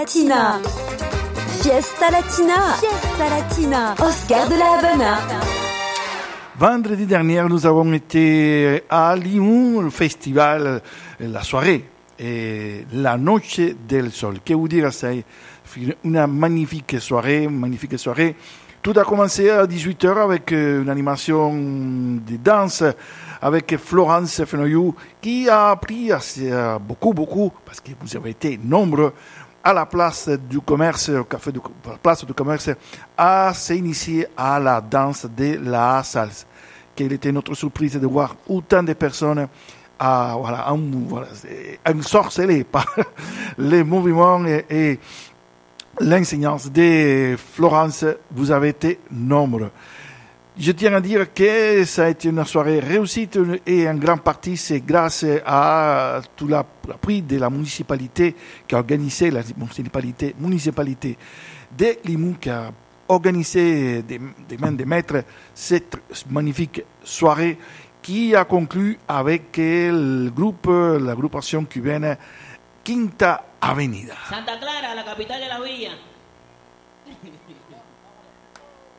Latina. Fiesta Latina. Fiesta Latina. Oscar de la Habana. Vendredi dernier, nous avons été à Limoux, le festival, la soirée, et la Noche del Sol. Que vous dire, c'est une magnifique soirée. Tout a commencé à 18h avec une animation de danse avec Florence Fenoyou qui a appris beaucoup, parce que vous avez été nombreux à la place du commerce, au café de la place du commerce, à s'initier à la danse de la salsa. Quelle était notre surprise de voir autant de personnes ensorcelées par les mouvements et l'enseignance de Florence. Vous avez été nombreux. Je tiens à dire que ça a été une soirée réussite et en grande partie c'est grâce à tout l'appui de la municipalité qui a organisé, la municipalité de Limoux qui a organisé des mains de maître cette magnifique soirée qui a conclu avec l'agruppación cubaine Quinta Avenida. Santa Clara, la capital de la villa.